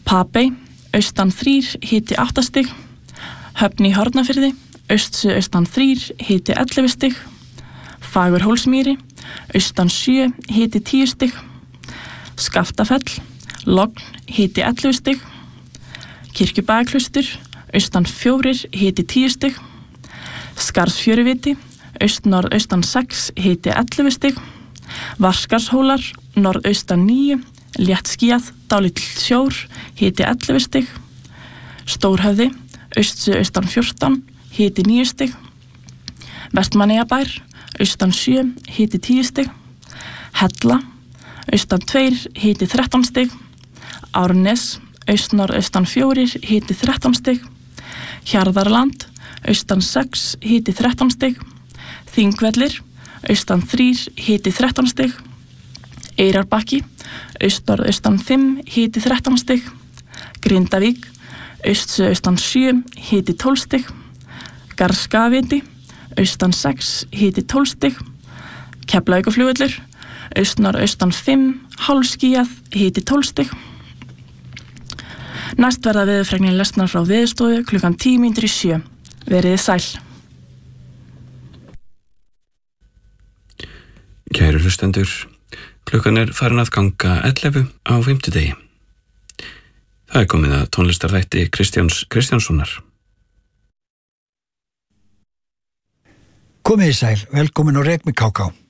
Papey, austan 3, hiti 8 stig. Höfn í Hornafirði, austan 3, hiti 11 stig. Fagurhólsmýri, austan 7, hiti 10 stig. Skaftafell, Logn, hiti 11 stig. Kirkjubæjarklaustur, austan 4, hiti 10 stig. Skarðsfjöruviti, norðaustan 6, hiti 11 stig. Varskarshólar, norðaustan 9, léttskýjað, dálítill sjór, hiti 11 stig. Stórhöfði, austan 14, hiti 9 stig. Vestmannaeyjabær, austan 7, hiti 10 stig. Hella, austan 2, hiti 13 stig. Árnes, norðaustan 4, hiti 13 stig. Hjarðarland, austan 6, hiti 13 stig. Þingvellir, austan 3, hiti 13 stig. Eyrarbakki, austan 5, hiti 13 stig. Grindavík, austan 7, hiti 12 stig. Garðskagaviti, austan 6, hiti 12 stig. Keflavíkurflugvöllur, austan 5, hálfskýjað, hiti 12 stig. Næst verða veðurfregnir lesnar frá Veðurstofu klukkan 6:10. Veriði sæl. Kæru hlustendur, klukkan farin að ganga 11 á fimmtudegi. Það komið að tónlistarþætti Kristjáns Kristjánssonar. Komið í sæl, velkomin á Rekmi KK.